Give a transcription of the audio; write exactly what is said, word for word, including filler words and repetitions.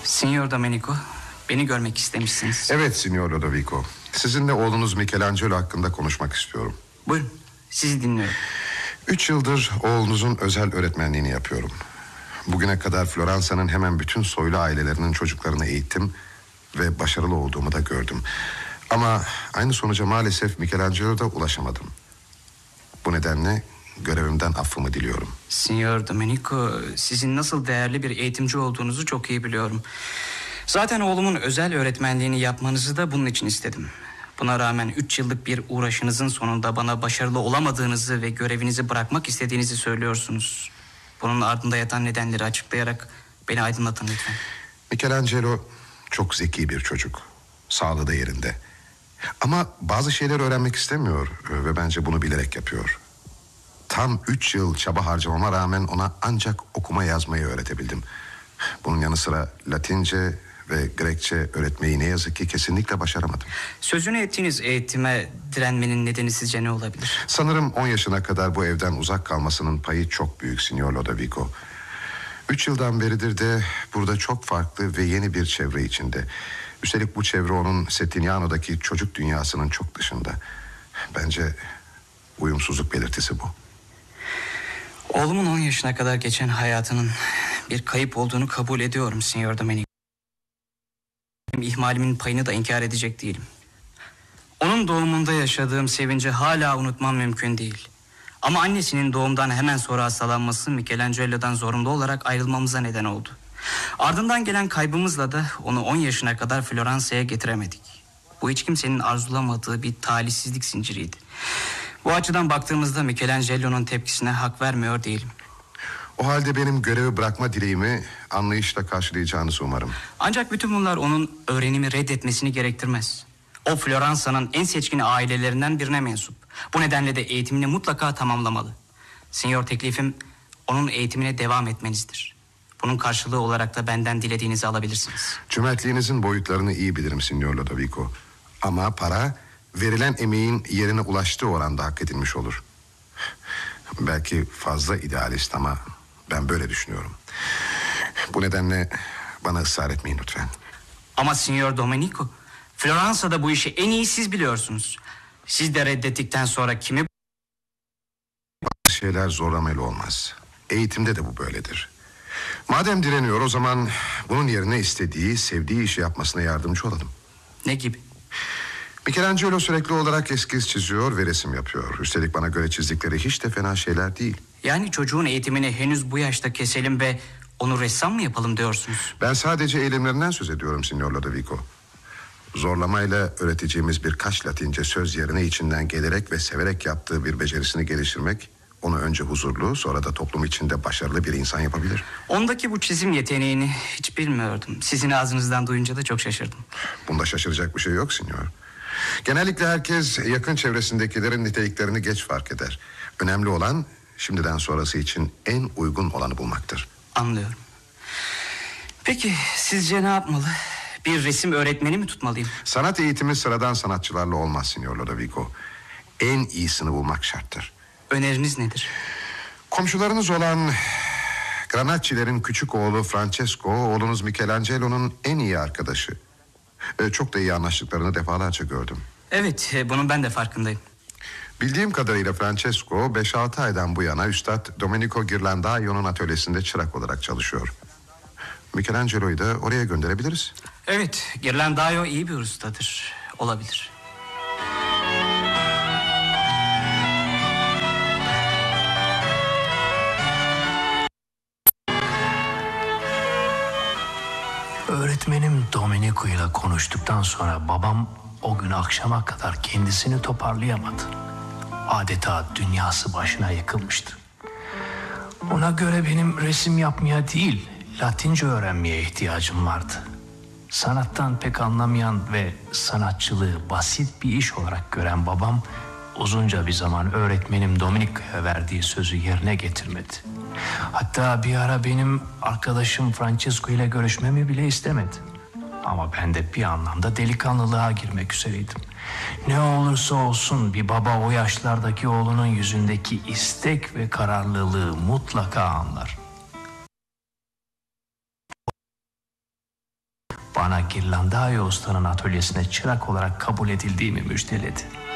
Signor Domenico, beni görmek istemişsiniz. Evet Signor Lodovico. Sizinle oğlunuz Michelangelo hakkında konuşmak istiyorum. Buyurun, sizi dinliyorum. Üç yıldır oğlunuzun özel öğretmenliğini yapıyorum. Bugüne kadar Floransa'nın hemen bütün soylu ailelerinin çocuklarını eğittim ve başarılı olduğumu da gördüm. Ama aynı sonuca maalesef Michelangelo'da ulaşamadım. Bu nedenle görevimden affımı diliyorum. Signor Domenico, sizin nasıl değerli bir eğitimci olduğunuzu çok iyi biliyorum. Zaten oğlumun özel öğretmenliğini yapmanızı da bunun için istedim. Buna rağmen üç yıllık bir uğraşınızın sonunda bana başarılı olamadığınızı ve görevinizi bırakmak istediğinizi söylüyorsunuz. Bunun ardında yatan nedenleri açıklayarak beni aydınlatın lütfen. Michelangelo çok zeki bir çocuk. Sağlığı da yerinde. Ama bazı şeyler öğrenmek istemiyor ve bence bunu bilerek yapıyor. Tam üç yıl çaba harcamama rağmen ona ancak okuma yazmayı öğretebildim. Bunun yanı sıra Latince ve Grekçe öğretmeyi ne yazık ki kesinlikle başaramadım. Sözünü ettiğiniz eğitime direnmenin nedeni sizce ne olabilir? Sanırım on yaşına kadar bu evden uzak kalmasının payı çok büyük Signor Lodovico. Üç yıldan beridir de burada çok farklı ve yeni bir çevre içinde. Üstelik bu çevre onun Settignano'daki çocuk dünyasının çok dışında. Bence uyumsuzluk belirtisi bu. Oğlumun on yaşına kadar geçen hayatının bir kayıp olduğunu kabul ediyorum Signor Domenico. İhmalimin payını da inkar edecek değilim. Onun doğumunda yaşadığım sevinci hala unutmam mümkün değil. Ama annesinin doğumdan hemen sonra hastalanması Michelangelo'dan zorunlu olarak ayrılmamıza neden oldu. Ardından gelen kaybımızla da onu on yaşına kadar Floransa'ya getiremedik. Bu hiç kimsenin arzulamadığı bir talihsizlik zinciriydi. Bu açıdan baktığımızda Michelangelo'nun tepkisine hak vermiyor değilim. O halde benim görevi bırakma dileğimi anlayışla karşılayacağınızı umarım. Ancak bütün bunlar onun öğrenimi reddetmesini gerektirmez. O Floransa'nın en seçkin ailelerinden birine mensup. Bu nedenle de eğitimini mutlaka tamamlamalı. Signor, teklifim onun eğitimine devam etmenizdir. Bunun karşılığı olarak da benden dilediğinizi alabilirsiniz. Cömertliğinizin boyutlarını iyi bilirim Signor Lodovico. Ama para verilen emeğin yerine ulaştığı oranda hak edilmiş olur. Belki fazla idealist ama ben böyle düşünüyorum. Bu nedenle bana ısrar etmeyin lütfen. Ama Signor Domenico, Floransa'da bu işi en iyi siz biliyorsunuz. Siz de reddettikten sonra kimi... Bazı şeyler zorlamayla olmaz. Eğitimde de bu böyledir. Madem direniyor, o zaman bunun yerine istediği, sevdiği işi yapmasına yardımcı olalım. Ne gibi? Michelangelo sürekli olarak eskiz çiziyor ve resim yapıyor. Üstelik bana göre çizdikleri hiç de fena şeyler değil. Yani çocuğun eğitimini henüz bu yaşta keselim ve onu ressam mı yapalım diyorsunuz? Ben sadece eylemlerinden söz ediyorum Signor Lodovico. Zorlamayla öğreteceğimiz birkaç Latince söz yerine içinden gelerek ve severek yaptığı bir becerisini geliştirmek... onu önce huzurlu, sonra da toplum içinde başarılı bir insan yapabilir. Ondaki bu çizim yeteneğini hiç bilmiyordum. Sizin ağzınızdan duyunca da çok şaşırdım. Bunda şaşıracak bir şey yok Signor. Genellikle herkes yakın çevresindekilerin niteliklerini geç fark eder. Önemli olan şimdiden sonrası için en uygun olanı bulmaktır. Anlıyorum. Peki sizce ne yapmalı? Bir resim öğretmeni mi tutmalıyım? Sanat eğitimi sıradan sanatçılarla olmaz Signor Lodovico. En iyisini bulmak şarttır. Öneriniz nedir? Komşularınız olan Granacci'lerin küçük oğlu Francesco, oğlunuz Michelangelo'nun en iyi arkadaşı. Ee, çok da iyi anlaştıklarını defalarca gördüm. Evet, bunun ben de farkındayım. Bildiğim kadarıyla Francesco beş altı aydan bu yana Üstad Domenico Ghirlandaio'nun atölyesinde çırak olarak çalışıyor. Michelangelo'yu da oraya gönderebiliriz. Evet, Ghirlandaio iyi bir ustadır. Olabilir. Öğretmenim Domenico ile konuştuktan sonra babam o gün akşama kadar kendisini toparlayamadı. Adeta dünyası başına yıkılmıştı. Ona göre benim resim yapmaya değil, Latince öğrenmeye ihtiyacım vardı. Sanattan pek anlamayan ve sanatçılığı basit bir iş olarak gören babam uzunca bir zaman öğretmenim Domenico'ya verdiği sözü yerine getirmedi. Hatta bir ara benim arkadaşım Francesco ile görüşmemi bile istemedi. Ama ben de bir anlamda delikanlılığa girmek üzereydim. Ne olursa olsun bir baba o yaşlardaki oğlunun yüzündeki istek ve kararlılığı mutlaka anlar. bana Ghirlandaio Usta'nın atölyesine çırak olarak kabul edildiğimi müjdeledi.